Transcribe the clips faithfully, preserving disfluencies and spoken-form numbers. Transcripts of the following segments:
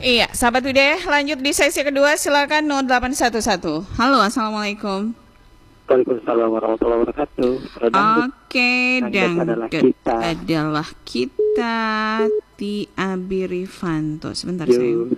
Iya, sahabat Udah, lanjut di sesi kedua, silakan nol delapan satu satu. Halo, assalamualaikum. Waalaikumsalam warahmatullahi wabarakatuh. Oke, dangdut adalah kita, adalah kita Ti Abi Rifanto. Sebentar sayang.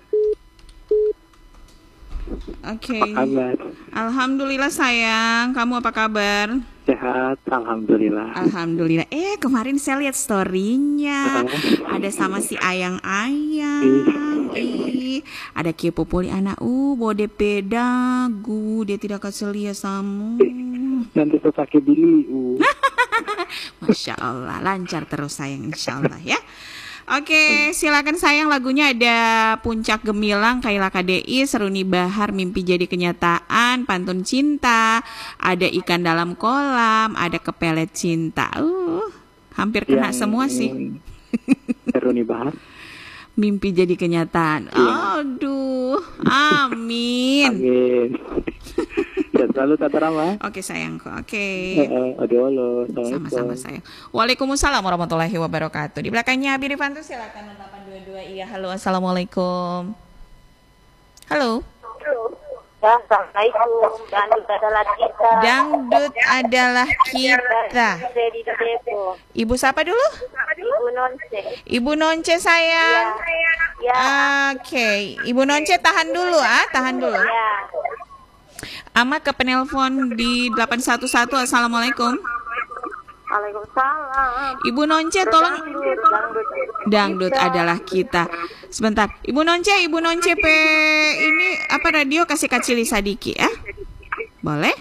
Oke. Okay. Alhamdulillah sayang, kamu apa kabar? Sehat, alhamdulillah. Alhamdulillah. Eh, kemarin saya lihat story-nya. Ada sama si Ayang-Ayang. Ih, ada Kepo Poli anak u, bode pedagu, dia tidak kasih lihat samu. Nanti pakai bili u. Masya Allah, lancar terus sayang, insya Allah ya. Oke, silakan sayang, lagunya ada Puncak Gemilang, Kaila K D I, Seruni Bahar, Mimpi Jadi Kenyataan, Pantun Cinta, ada Ikan Dalam Kolam, ada Kepelet Cinta. Uh, hampir kena yang, semua sih. Seruni Bahar. Mimpi Jadi Kenyataan. Ya. Aduh, amin. Amin. Dan selalu Tante Rama. Oke sayangku, oke. Aduh, sama-sama sayang. Waalaikumsalam warahmatullahi wabarakatuh. Di belakangnya Abi Rifanto, silakan delapan dua dua. Iya, halo, assalamualaikum. Halo. Ya, assalamualaikum. Dangdut adalah kita. Dangdut adalah kita. Ibu siapa dulu? Ibu Nonce. Ibu Nonce sayang. Ya. Ya. Oke, okay. Ibu Nonce tahan dulu ah, tahan dulu. Ya. Ama ke penelpon di delapan satu satu. Assalamualaikum. Waalaikumsalam. Ibu Nonce tolong. Dangdut, dangdut. Dangdut adalah kita. Sebentar, Ibu Nonce, Ibu Nonce P ini apa radio kasih kacili sadiki ya? Boleh?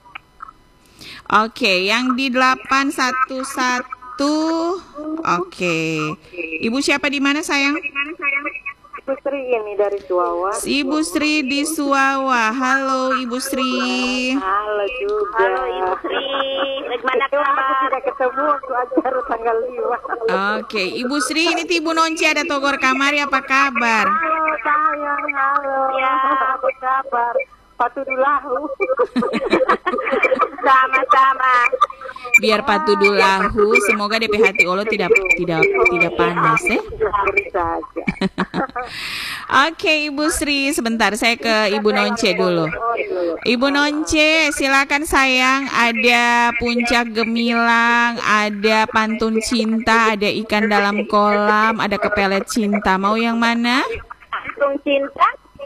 Oke, yang di delapan satu satu. Oke. Ibu siapa di mana sayang? Ibu Sri ini dari Suwawa. Ibu Sri di Suwawa. Halo Ibu Sri. Halo juga. Halo Ibu Sri. Bagaimana kabar? Aku tidak ketemu waktu acara tanggal lima. Oke, Ibu Sri ini Ibu Nonce ada Togor Kamari, apa kabar? Halo sayang, halo. Ya, apa kabar? Patudulahu. Sama-sama. Biar patudulahu, semoga D P hati Allah tidak tidak tidak panas ya. Oke Ibu Sri, sebentar saya ke Ibu Nonce dulu. Ibu Nonce, silakan sayang. Ada Puncak Gemilang, ada Pantun Cinta, ada Ikan Dalam Kolam, ada Kepelet Cinta. Mau yang mana? Pantun Cinta.